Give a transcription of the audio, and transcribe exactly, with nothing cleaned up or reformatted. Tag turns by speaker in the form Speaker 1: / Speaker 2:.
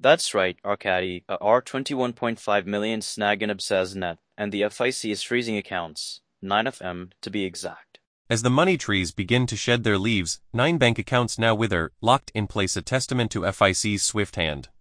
Speaker 1: That's right, Arkady. A R twenty-one point five million snag in Obsesnet, and the F I C is freezing accounts, nine of them, to be exact.
Speaker 2: As the money trees begin to shed their leaves, nine bank accounts now wither, locked in place, a testament to F I C's swift hand.